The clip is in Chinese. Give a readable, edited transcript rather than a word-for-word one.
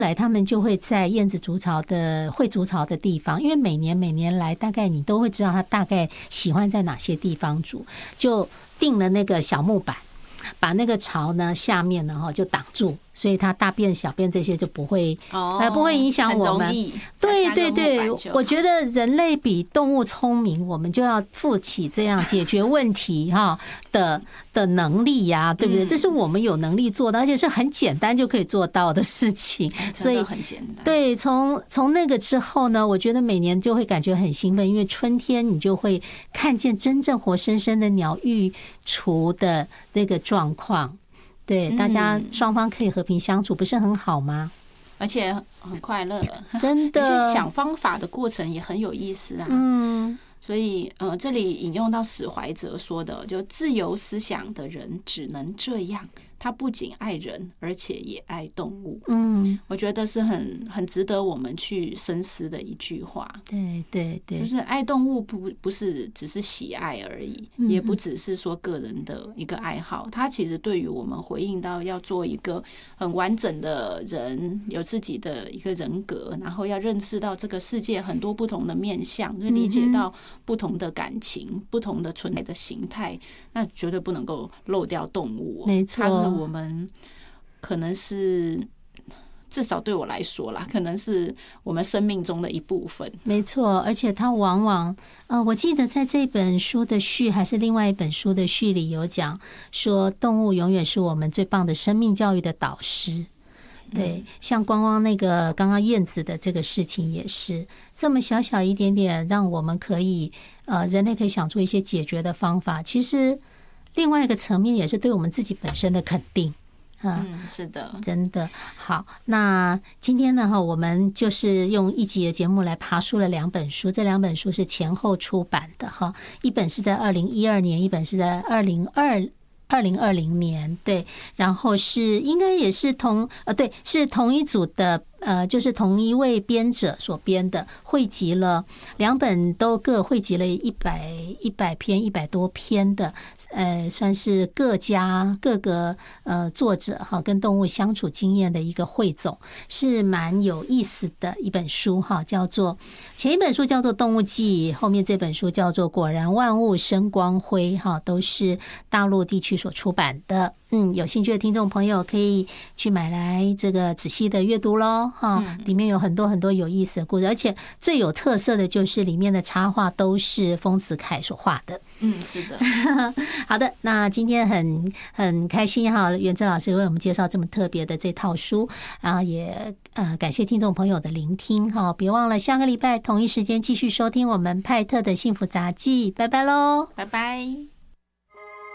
来他们就会在燕子筑巢的会筑巢的地方，因为每年来大概你都会知道他大概喜欢在哪些地方筑，就定了那个小木板，把那个巢呢下面呢就挡住，所以它大便小便这些就不会不会影响我们。对对对，我觉得人类比动物聪明，我们就要负起这样解决问题的能力呀，对不对？这是我们有能力做的，而且是很简单就可以做到的事情，所以很简单。 对，从那个之后呢，我觉得每年就会感觉很兴奋，因为春天你就会看见真正活生生的鸟育雏的那个状况。对，大家双方可以和平相处，不是很好吗？ 而且很快乐， 真的。 而且想方法的过程也很有意思啊。所以这里引用到史怀哲说的，就自由思想的人只能这样，他不仅爱人，而且也爱动物。我觉得是很值得我们去深思的一句话。 对对对， 就是爱动物不是只是喜爱而已，也不只是说个人的一个爱好，它其实对于我们回应到要做一个很完整的人，有自己的一个人格，然后要认识到这个世界很多不同的面向，就理解到不同的感情，不同的存在的形态，那绝对不能够漏掉动物。 没错， 我们可能是至少对我来说啦，可能是我们生命中的一部分。 没错，而且它往往我记得在这本书的序还是另外一本书的序里有讲说，动物永远是我们最棒的生命教育的导师。对，像光光那个刚刚燕子的这个事情也是这么小小一点点，让我们可以人类可以想出一些解决的方法。其实另外一个层面也是对我们自己本身的肯定。 是的， 真的好。那今天呢，我们就是用一集的节目来爬梳了2本书，这2本书是前后出版的哈，一本是在2012年，一本是在2020年，对，然后是应该也是对，是同一组的。就是同一位编者所编的，汇集了2本都各汇集了100篇100多篇的，算是各个作者哈跟动物相处经验的一个汇总，是蛮有意思的一本书哈，叫做前一本书叫做《动物记》，后面这本书叫做《果然万物生光辉》哈，都是大陆地区所出版的。有兴趣的听众朋友可以去买来这个仔细的阅读咯哈，里面有很多很多有意思的故事，而且最有特色的就是里面的插画都是丰子恺所画的。 是的。 好的，那今天很开心哈，元珍老师为我们介绍这么特别的这套书，然后也感谢听众朋友的聆听哈，别忘了下个礼拜同一时间继续收听我们派特的幸福杂技，拜拜喽， 拜拜。